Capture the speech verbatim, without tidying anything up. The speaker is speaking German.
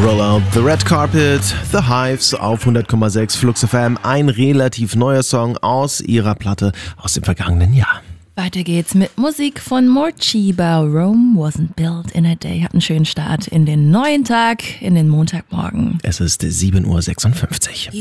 Rollout, The Red Carpet, The Hives auf hundert Komma sechs Flux F M. Ein relativ neuer Song aus ihrer Platte aus dem vergangenen Jahr. Weiter geht's mit Musik von Morcheeba. Rome wasn't built in a day. Hat einen schönen Start in den neuen Tag, in den Montagmorgen. Es ist sieben Uhr sechsundfünfzig.